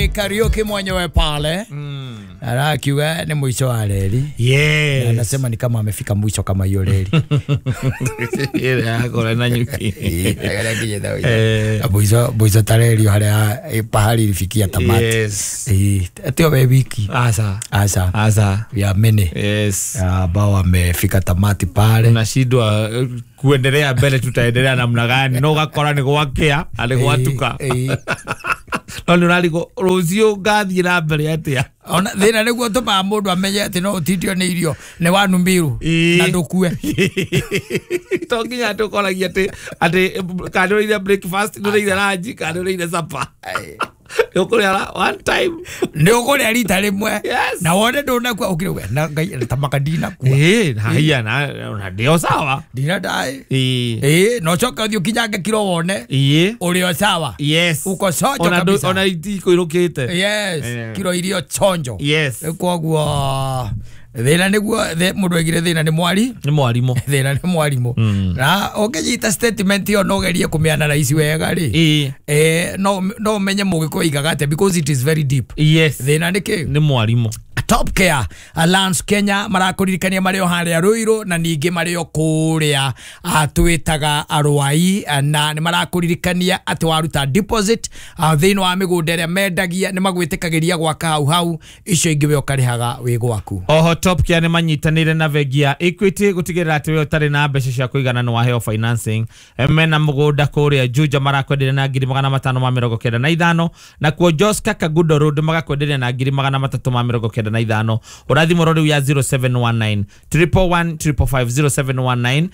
Karaoke mwenyewe pale. Arakiuga ni mwisho wa reli. Yes. Anasema ni kama amefika mwisho kama hiyo reli. Ile yako na nyuki. Mwisho tareli hale pahali ilifikia tamati. Yes. Atio wiki. Asa. Ya mene. Yes. Ambao wamefika tamati pale. Unashindwa kuendelea mbele, tutaendelea namna gani? No gakora ni gwakea, ali gwatuka. Noni unaligo rozio gathi na mbere atia. Ona thina niguo tuma mundu amenye ati no utidio ni irio ni wanu mbiru na ndukue. Tonginya tukoragia ati kando ile breakfast no ile lunch kando ile supper. Yokuria one time ni ukuria rita rimwe. Yes. Na wone ndona kwa ukirwe na ngai tamaka dina kwa na haya na ndio sawa dina dai no choka thio kinyange kiro wone ulio sawa. Yes. Uko sojo kabisa. Ona itiko irukite. Yes. Kiro irio chonjo. Yes. Koguo thina niguo mundu egire thina ni mwarimo thina ni mwarimo na ongenyita statement yo no gerie kumeana na isi wega ri no menye mugikoigaga ate because it is very deep. Yes. Thina ni ki ni mwarimo. Top Care Alliance Kenya marakuririkania mario haria Ruiru na ningi mario kuria atwitaga arwai na ni marakuririkania ati waruta deposit thini wa migunda iria mendagia ni magwitikagiria gwaka hau icio ingi we ukarihaga wi gwaku. Oho Top Care ni manyitanire na Vegia Equity gutigirira ati we utari na mbeca cia kuigana no waheo financing mena mugunda kuria Juja marakwenderia na 595 na kuo Joska Kagudo Road magakwenderia na 395 urathimo rodi ya 0719 111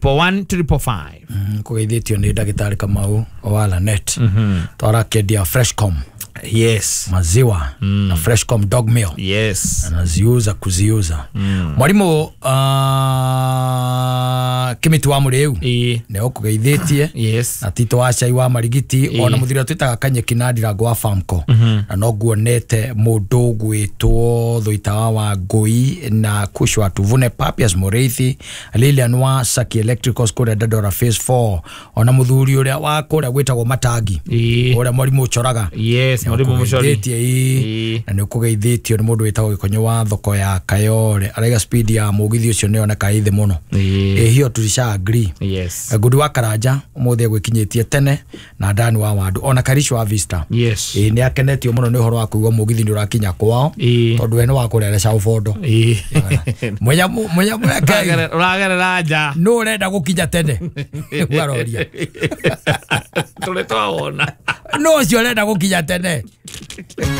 0719 kugeithitio ni ndagitari Kamau wala net twara kedia Freshcom. Yes. Maziwa na Freshcom dog meal. Yes. Anaziuza kuziuza. Mwalimu Kimitu wa mureu ne okugeithitie. Yes. Na Tito wa Chai wa Marigiti ona muthira twitaga kanye kinadira gwa Famco na no guonete mundu gwitwo thuitawa wa Ngui na Kushwa Tuvune Papias Moreithi Lilian wa Saki Electricals kore Dadora Phase 4 ona muthuri uria wa kore gwitagwo Matangi uria mwalimu uchoraga. Yes. Mwalimu mushori na ni kugeithitio ni mundu witagwo Gikonyo wa thoko ya Kayore araiga speed ya mugithi ucio ne ona kaithe muno hiyo tulisha agree. Yes. Gudu wa Karanja umuthi gwikinyitie tene na Dani wa Wandu ona Karisho wa Vista. Yes. Ni akenetio muno ni horo wa kuigwa mugithi ni urakinya kwao tondu ene wa kureresha ubondo mwenya uragerera nja no urenda gukinya tene ugaroria tule twawona no cio urenda gukinya tene